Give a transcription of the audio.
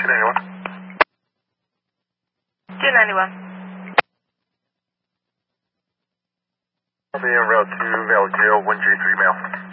291. 291. I'll be en route to Valley Tail, 1J3 mail.